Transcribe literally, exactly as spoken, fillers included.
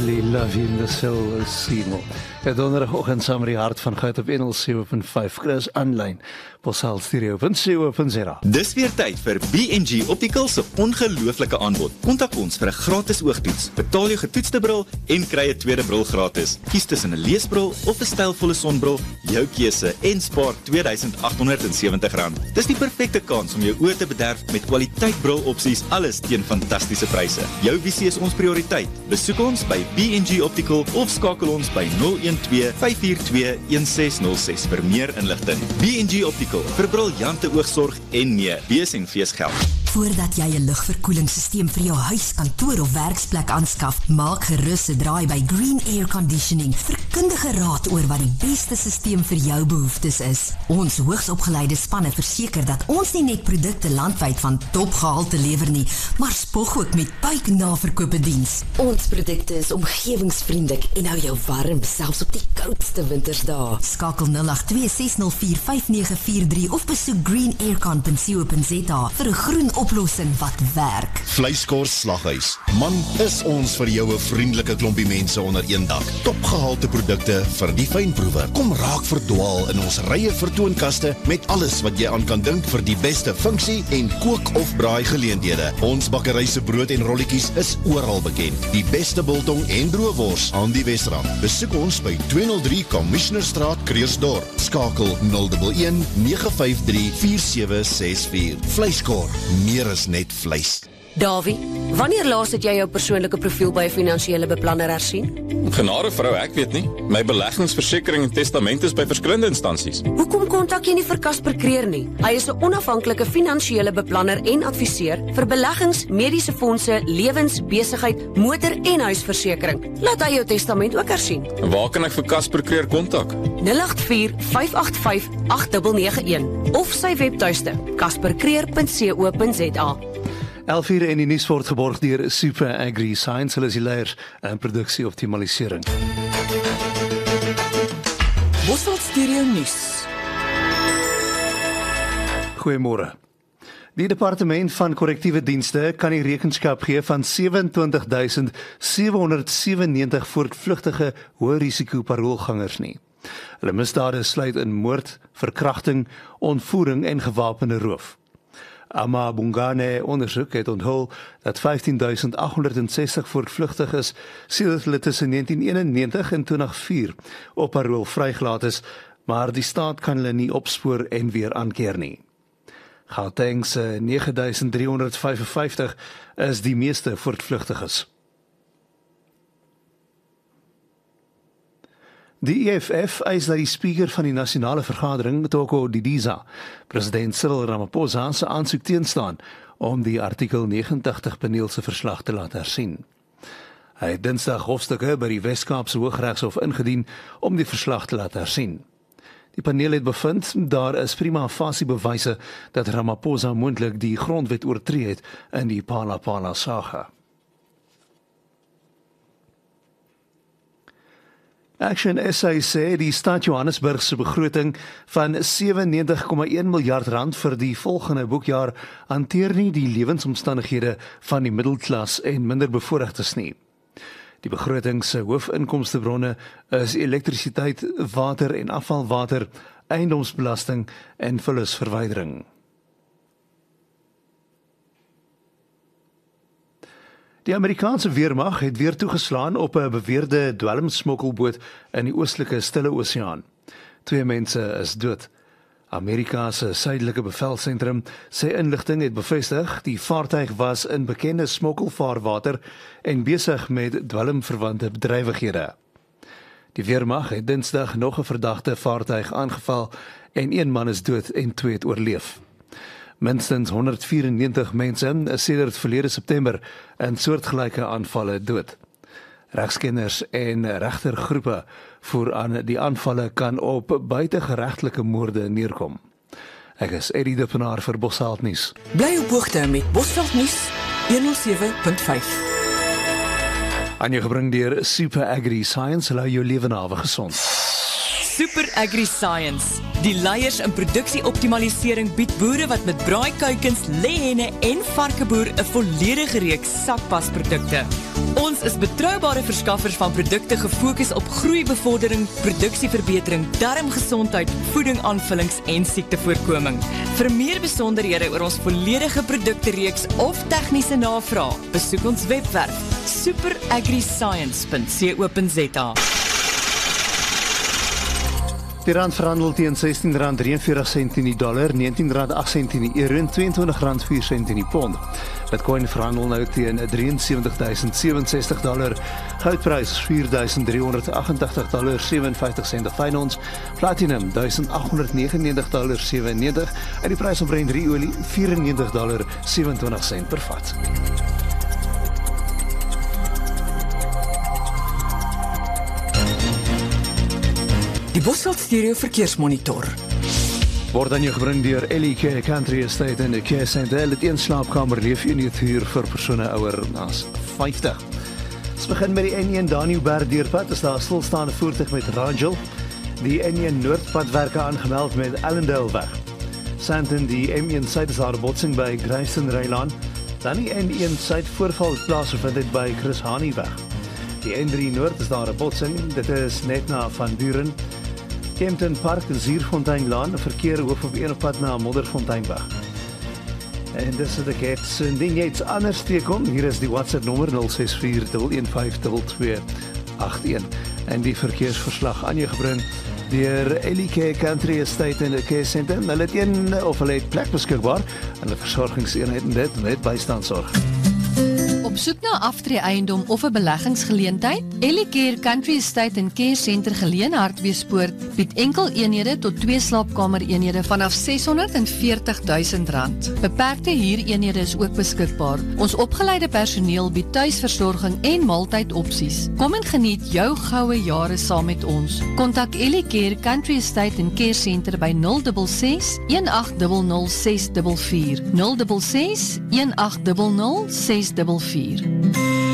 La vie in de cel is Simo. Ja, donderdagoggend saam met die hart van goud op N L sewe punt vyf. Chris aanlyn. Posal stereo punt co punt za. Dis weer tyd vir B en G Optical se ongelooflike aanbod. Kontak ons vir 'n gratis oogtoets. Betaal jou getoetste bril en kry 'n tweede bril gratis. Kies tussen 'n leesbril of 'n stylvolle sonbril, jou keuse en spaar twee duisend agt honderd en sewentig rand. Dis die perfekte kans om jou oë te bederf met kwaliteit brilopsies, alles teen fantastiese pryse. Jou visie is ons prioriteit. Besoek ons by B en G Optical of skakel ons by nul een twee vyf vier twee een ses nul ses vir meer inligting. B en G Optical vir briljante oogsorg en nee, bees en feesgeld. Voordat jy 'n lugverkoelingssysteem vir jou huis, kantoor of werksplek aanskaf, maak gerus 'n draai by Green Air Conditioning vir kundige raad oor wat die beste systeem vir jou behoeftes is. Ons hoogsopgeleide spanne verseker dat ons nie net produkte landwyd van topgehalte lewer nie, maar spog ook met buiknaverkope diens. Ons produkte is omgewingsvriendelik en hou jou warm selfs op die koudste wintersdae. Skakel nul agt twee ses nul vier vyf nege vier drie of besoek green aircon punt co punt za vir 'n groen oplossing wat werk. Vleiskors Slaghuis. Man, is ons vir jou 'n vriendelike klompie mense onder een dak. Topgehalte produkte vir die fynproewer. Kom raak verdwaal in ons rye vertoonkaste met alles wat jy aan kan dink vir die beste funksie en kook of braai geleenthede. Ons bakkery se brood en rolletjies is oral bekend. Die beste biltong en droëwors aan die Wesrand. Besoek ons by tweehonderd drie Commissionerstraat, Kreersdorp. Skakel nul een een nege vyf drie vier sewe ses vier. Vleiskor, meer as net vleis. Davie, wanneer laas het jy jou persoonlike profiel by 'n finansiële beplanner hersien? Genade vrou, ek weet nie. My beleggingsversekering en testament is by verskillende instansies. Hoekom kontak jy nie vir Casper Creer nie? Hy is 'n onafhanklike finansiële beplanner en adviseur vir beleggings, mediese fondse, lewens, besigheid, motor en huisversekering. Laat hy jou testament ook hersien. Waar kan ek vir Casper Creer kontak? nul agt vier vyf agt vyf agt nege nege een of sy webtuiste casper creer punt co punt za. elf uur en die nuus word geborg deur Super Agri Science, hulle is die leiers in produksie-optimalisering. Bosveld Stereo Nuus. Goeiemôre. Die departement van korrektiewe dienste kan nie rekenskap gee van sewe en twintig duisend sewe honderd sewennegentig voortvlugtige hoë risiko paroolgangers nie. Hulle misdade sluit in moord, verkrachting, ontvoering en gewapende roof. Ama Bungane ondersoek het onthul dat vyftien duisend agt honderd sestig voortvlugtiges sedert hulle tussen negentien eenennegentig en twintig oh vier op parool vrygelaat is, maar die staat kan hulle nie opspoor en weer aankeer nie. Gauteng se nege duisend drie honderd vyf en vyftig is die meeste voortvlugtiges. Die E F F eis dat die spreker van die nasionale vergadering, Toko Didiza, president Cyril Ramaphosa se aansoek teenstaan om die artikel negentig paneel se verslag te laat hersien. Hy het Dinsdag hofstukke by die Wes-Kaapse Hooggeregshof ingedien om die verslag te laat hersien. Die paneel het bevind daar is prima facie bewyse dat Ramaphosa moontlik die grondwet oortree het in die Phala-Phala saga. Action S A sê die stad Johannesburg se begroting van sewennegentig komma een miljard rand vir die volgende boekjaar hanteer nie die lewensomstandighede van die middelklas en minderbevoorregtes nie. Die begroting se hoofinkomstebronne is elektrisiteit, water en afvalwater, eiendomsbelasting en vullisverwydering. Die Amerikaanse weermag het weer toegeslaan op 'n beweerde dwelmsmokkelboot in die oostelike Stille Oseaan. Twee mense is dood. Amerika se suidelike bevelsentrum sê inligting het bevestig die vaartuig was in bekende smokkelvaarwater en besig met dwelmverwante bedrywighede. Die weermag het Dinsdag nog 'n verdagte vaartuig aangeval en een man is dood en twee het oorleef. Minstens honderd vyrennegentig mense is sedert verlede September in soortgelyke aanvalle dood. Regskenners en regtergroepe voer aan die aanvalle kan op buitegeregtelike moorde neerkom. Ek is Eddie de Pinaar vir Bosveld Nuus. Bly op hoogte met Bosveld Nuus honderdsewe punt vyf. Aan jou gebring deur Super Agri Science, hou jou lewe nawe gesond. Super Agri-Science. Die leiers in produksieoptimalisering bied boere wat met braaikuikens, lêhenne en varkeboer 'n volledige reeks sakpasprodukte. Ons is betroubare verskaffers van produkte gefokus op groeibevordering, produksieverbetering, darmgesondheid, voedingaanvullings en siektevoorkoming. Vir meer besonderhede oor ons volledige produktereeks of tegniese navraag, besoek ons webwerf super agri science punt co punt za. Die rand verhandel teen sestien rand drieënveertig sent in die dollar, negentien rand agt sent in die euro en tweeëntwintig rand vier sent in die pond. Bitcoin verhandel nou teen drieënsewentigduisend sewenenses dollar. Goudprys vier duisend driehonderd agentagtig dollar sewenvyftig sent per fyn ons. Platinum duisend agthonderd negenennegentig dollar sewennegentig en die prys op Brent olie vyfennegentig dollar sewenentwintig sent per vat. Die Bosveld Stereo Verkeersmonitor. Word aan jou gebring deur L E K Country Estate en die Care Center. Dit een slaapkamer leefeenheid huur vir persone ouer as vyftig. Ons begin met die N een Daniëlberg deurpad. Is daar 'n stilstaande voertuig met Rangel. Die N een Noordpadwerke aangemeld met Allendale weg. Sandton die M een Suid is daar 'n botsing by Grayston Rylaan. Dan die N een Suid voorval plaasgevind het by Chris Hani weg. Die N drie Noord is daar 'n botsing. Dit is net na Van Buren. Kempton Park, Zierfonteinlaan, verkeer hoof op een op pad na Modderfonteinweg. En dis wat ek het. So indien jy iets anders teekom, hier is die WhatsApp nommer nul ses vier een een vyf twee twee agt een. En die verkeersverslag aan jou gebring deur L E K Country Estate en die Care Center. Hulle het een of hulle het plek beskikbaar en 'n versorgingseenheid en dit met bystandsorg. Op soek na aftree eiendom of 'n beleggingsgeleentheid? Ellicare Country Estate en Care Center geleë Hartbeespoort bied enkel eenhede tot twee slaapkamer eenhede vanaf seshonderdveertig duisend rand. Beperkte huureenhede is ook beskikbaar. Ons opgeleide personeel bied tuisversorging en maaltydopsies. Kom en geniet jou goue jare saam met ons. Kontak Ellicare Country Estate en Care Center by nul ses ses een agt nul nul ses vier vier nul ses ses een agt nul nul ses vier vier.